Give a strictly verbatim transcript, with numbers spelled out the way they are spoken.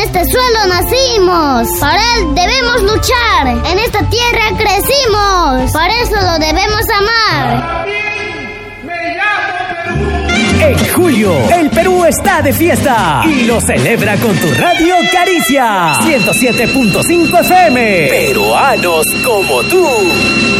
este suelo nacimos, para él debemos luchar, en esta tierra crecimos, por eso lo debemos amar. En julio, el Perú está de fiesta y lo celebra con tu radio Caricia ciento siete punto cinco F M. Peruanos como tú.